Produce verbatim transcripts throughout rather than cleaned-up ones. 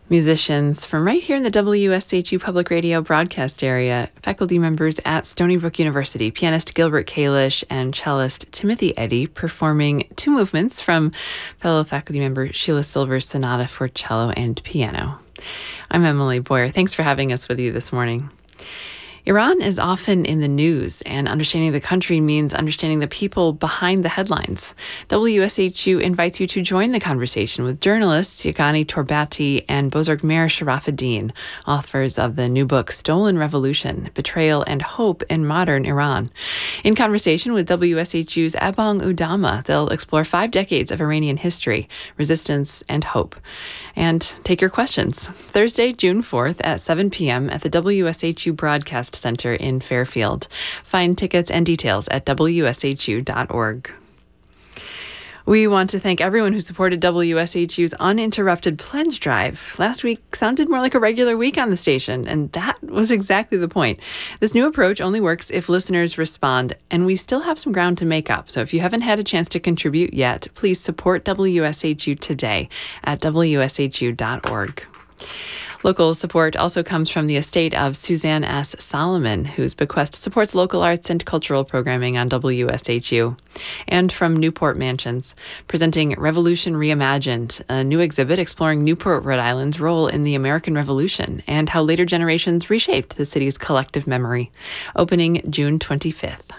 Musicians from right here in the W S H U Public Radio broadcast area, faculty members at Stony Brook University, pianist Gilbert Kalish and cellist Timothy Eddy, performing two movements from fellow faculty member Sheila Silver's Sonata for Cello and Piano. I'm Emily Boyer. Thanks for having us with you this morning. Iran is often in the news, and understanding the country means understanding the people behind the headlines. W S H U invites you to join the conversation with journalists Yagani Torbati and Bozorg-Meir Sharafuddin, authors of the new book Stolen Revolution, Betrayal and Hope in Modern Iran. In conversation with W S H U's Abong Udama, they'll explore five decades of Iranian history, resistance, and hope. And take your questions. Thursday, June fourth at seven p.m. at the W S H U Broadcast Center in Fairfield. Find tickets and details at w s h u dot org. We want to thank everyone who supported W S H U's uninterrupted pledge drive. Last week sounded more like a regular week on the station, and that was exactly the point. This new approach only works if listeners respond, and we still have some ground to make up. So if you haven't had a chance to contribute yet, please support W S H U today at w s h u dot org. Local support also comes from the estate of Suzanne S. Solomon, whose bequest supports local arts and cultural programming on W S H U. And from Newport Mansions, presenting Revolution Reimagined, a new exhibit exploring Newport, Rhode Island's role in the American Revolution and how later generations reshaped the city's collective memory. Opening June twenty-fifth.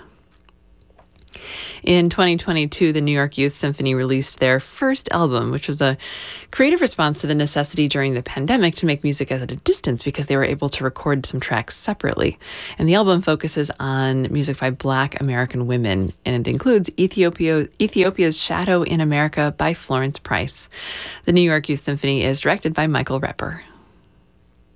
In twenty twenty-two, the New York Youth Symphony released their first album, which was a creative response to the necessity during the pandemic to make music at a distance because they were able to record some tracks separately. And the album focuses on music by Black American women, and it includes Ethiopia, Ethiopia's Shadow in America by Florence Price. The New York Youth Symphony is directed by Michael Repper.